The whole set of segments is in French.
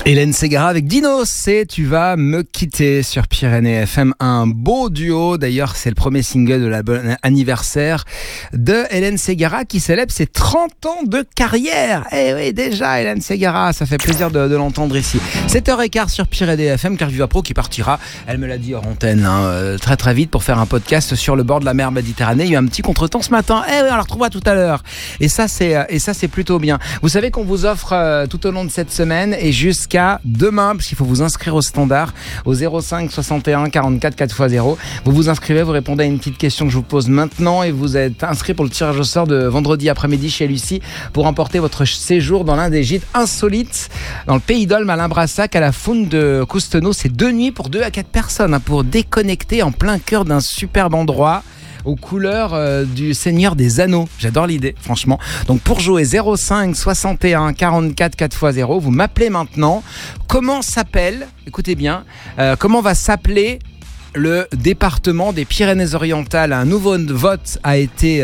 Hélène Ségara avec Dinos et Tu vas me quitter sur Pyrénées FM. Un beau duo, d'ailleurs c'est le premier single de l'album anniversaire de Hélène Ségara qui célèbre ses 30 ans de carrière. Eh oui, déjà Hélène Ségara, ça fait plaisir de l'entendre ici. 7h15 sur Pyrénées FM, car Viva Pro qui partira, elle me l'a dit hors antenne, très très vite pour faire un podcast sur le bord de la mer Méditerranée. Il y a eu un petit contretemps ce matin, eh oui, on la retrouvera tout à l'heure. Et ça c'est plutôt bien. Vous savez qu'on vous offre tout au long de cette semaine et jusqu'à demain, parce qu'il faut vous inscrire au standard au 05 61 44 4x0. Vous vous inscrivez, vous répondez à une petite question que je vous pose maintenant et vous êtes inscrit pour le tirage au sort de vendredi après-midi chez Lucie pour emporter votre séjour dans l'un des gîtes insolites dans le Pays d'Olme à Limbrassac à la Faune de Coustenot. C'est 2 nuits pour 2 à 4 personnes pour déconnecter en plein cœur d'un superbe endroit aux couleurs du Seigneur des Anneaux. J'adore l'idée, franchement. Donc pour jouer 05 61 44 4x0, vous m'appelez maintenant. Comment s'appelle, écoutez bien, comment va s'appeler le département des Pyrénées-Orientales? Un nouveau vote a été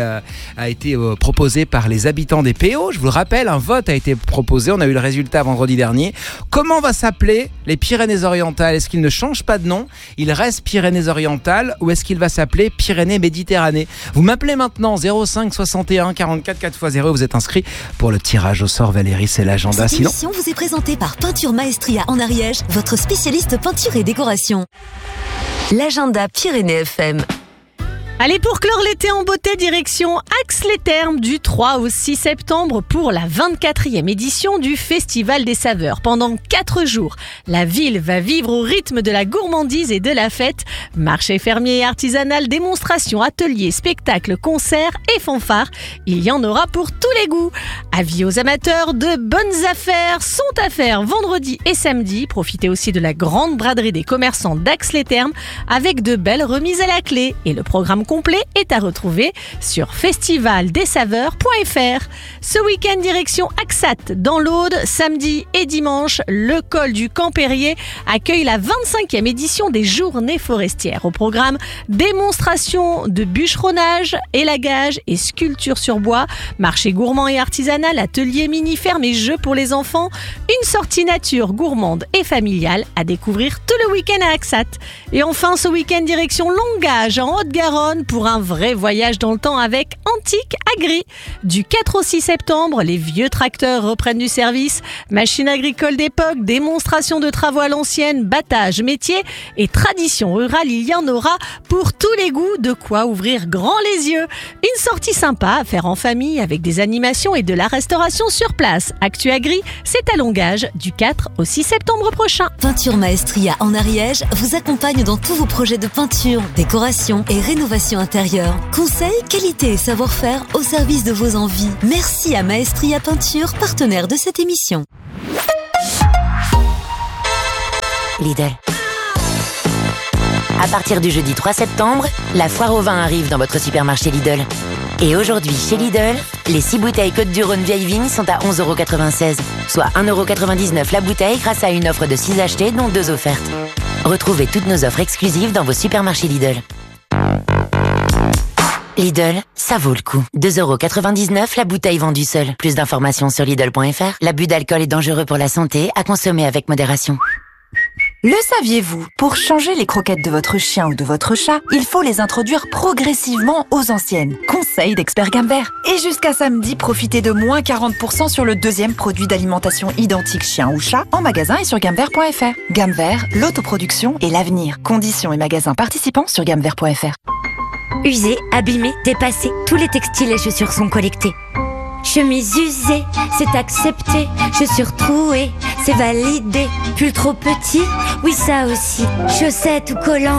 proposé par les habitants des PO. Je vous le rappelle, un vote a été proposé. On a eu le résultat vendredi dernier. Comment va s'appeler les Pyrénées-Orientales? Est-ce qu'il ne change pas de nom? Il reste Pyrénées-Orientales ou est-ce qu'il va s'appeler Pyrénées-Méditerranée? Vous m'appelez maintenant 05 61 44 4x0. Vous êtes inscrit pour le tirage au sort. Valérie, c'est l'agenda. Cette émission vous est présentée par Peinture Maestria en Ariège, votre spécialiste peinture et décoration. L'agenda Pyrénées FM. Allez, pour clore l'été en beauté, direction Ax-les-Thermes du 3 au 6 septembre pour la 24e édition du Festival des Saveurs. Pendant 4 jours, la ville va vivre au rythme de la gourmandise et de la fête. Marché fermier et artisanal, démonstrations, ateliers, spectacles, concerts et fanfares. Il y en aura pour tous les goûts. Avis aux amateurs, de bonnes affaires sont à faire vendredi et samedi. Profitez aussi de la grande braderie des commerçants d'Ax-les-Thermes avec de belles remises à la clé. Et le programme complet est à retrouver sur festivaldessaveurs.fr. Ce week-end, direction Axat dans l'Aude, samedi et dimanche, le col du Camp-Périer accueille la 25e édition des Journées forestières. Au programme, démonstration de bûcheronnage, élagage et sculpture sur bois, marché gourmand et artisanal, atelier mini-ferme et jeux pour les enfants, une sortie nature gourmande et familiale à découvrir tout le week-end à Axat. Et enfin, ce week-end, direction Longage en Haute-Garonne pour un vrai voyage dans le temps avec Antique Agri. Du 4 au 6 septembre, les vieux tracteurs reprennent du service. Machines agricoles d'époque, démonstrations de travaux à l'ancienne, battage, métier et tradition rurale, il y en aura pour tous les goûts, de quoi ouvrir grand les yeux. Une sortie sympa à faire en famille avec des animations et de la restauration sur place. Actu Agri, c'est à Longage du 4 au 6 septembre prochain. Peinture Maestria en Ariège vous accompagne dans tous vos projets de peinture, décoration et rénovation intérieure. Conseils, qualité et savoir-faire au service de vos envies. Merci à Maestria Peinture, partenaire de cette émission. Lidl. À partir du jeudi 3 septembre, la foire au vin arrive dans votre supermarché Lidl. Et aujourd'hui, chez Lidl, les 6 bouteilles Côtes-du-Rhône vieille vigne sont à 11,96 €, soit 1,99 € la bouteille grâce à une offre de 6 achetés dont 2 offertes. Retrouvez toutes nos offres exclusives dans vos supermarchés Lidl. Lidl, ça vaut le coup. 2,99 € la bouteille vendue seule. Plus d'informations sur Lidl.fr. L'abus d'alcool est dangereux pour la santé, à consommer avec modération. Le saviez-vous? Pour changer les croquettes de votre chien ou de votre chat, il faut les introduire progressivement aux anciennes. Conseil d'expert Gamver. Et jusqu'à samedi, profitez de moins 40% sur le 2e produit d'alimentation identique chien ou chat en magasin et sur gamver.fr. Gamver, l'autoproduction et l'avenir. Conditions et magasins participants sur gamver.fr. Usés, abîmés, dépassés, tous les textiles et chaussures sont collectés. Chemise usée, c'est accepté. Chaussures trouées, c'est validé. Pull trop petit, oui ça aussi. Chaussettes ou collants.